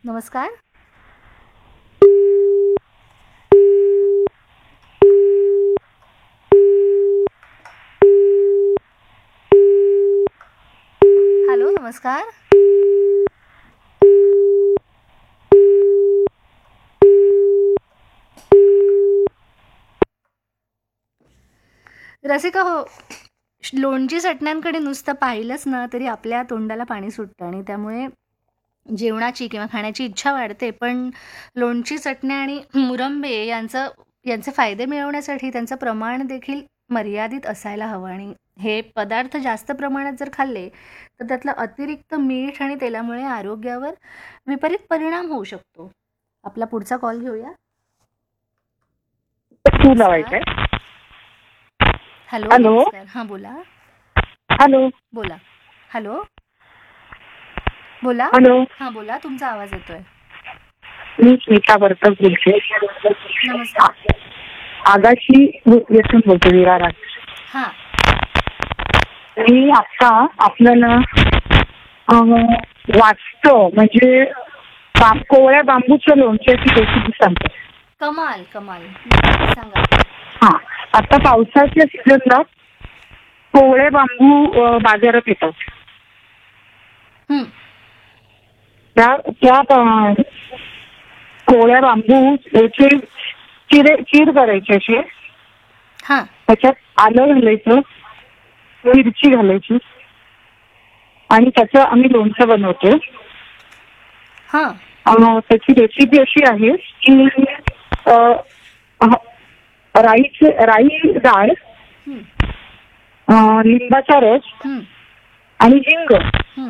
नमस्कार. हॅलो, नमस्कार. रसिका हो, लोणची चटण्यांकडे नुसतं पाहिलंच ना तरी आपल्या तोंडाला पाणी सुटतं आणि त्यामुळे जेवणाची किंवा खाण्याची इच्छा वाढते. पण लोणची चटण्या आणि मुरंबे यांचे फायदे मिळवण्यासाठी त्यांचं प्रमाण देखील मर्यादित असायला हवं आणि हे पदार्थ जास्त प्रमाणात जर खाल्ले तर त्यातलं अतिरिक्त मीठ आणि तेलामुळे आरोग्यावर विपरीत परिणाम होऊ शकतो. आपला पुढचा कॉल घेऊया. तू लावायचंय. नमस्कार. Hello, hello. नमस्कार. हां, बोला. हॅलो. बोला. हॅलो, बोला. हॅलो. हां, बोला. तुमचा आवाज येतोय. मी स्मिता बर्तक बोलते. नमस्कार. आगाशी येथून बोलते, विरार. हां. मी आता आपल्याला वाचतो म्हणजे कोवळ्या बांबूचं लोणच्याची रेसिपी सांगते. कमाल कमाल, नक्की सांगा. हा, आता पावसाच्या सीझनला कोवळे बांबू बाजारात येतात. हं, त्या कोवळ्या बांबू याचे चीर करायचे असे. हां. त्याच्यात आलं घालायचं, मिरची घालायची आणि त्याचं आम्ही लोणचं बनवतो. हां. त्याची रेसिपी अशी आहे की राई डाळ, हं, लिंबाचा रस हं, आणि हिंग हं.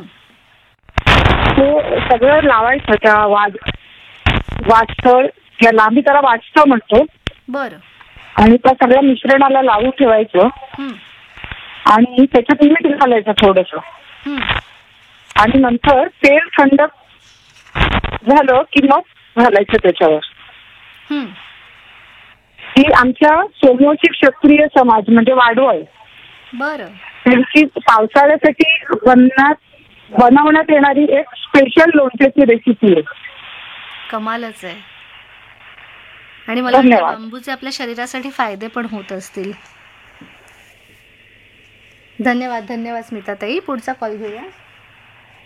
तो सगळं लावायचं त्या वाटसळ, याला आम्ही त्याला वाटसळ म्हणतो. बरं. आणि त्या सगळ्या मिश्रणाला लावून ठेवायचं हं, आणि त्याच्यात मीठ घालायचं थोडंसं. हं. आणि नंतर तेल थंड झालं की मग घालायचं त्याच्यावर. हं. ही आमच्या सोमवंशी क्षत्रिय समाज म्हणजे वाडवळ बरं. त्यांची पावसाळ्यासाठी बनवण्यात येणारी एक स्पेशल लोणच्याची रेसिपी आहे. कमालच आहे. आणि मला वाटतं धन्यवाद. बांबूचे आपल्या शरीरासाठी फायदे पण होत असतील. धन्यवाद धन्यवाद स्मिताताई. पुढचा कॉल घेऊया.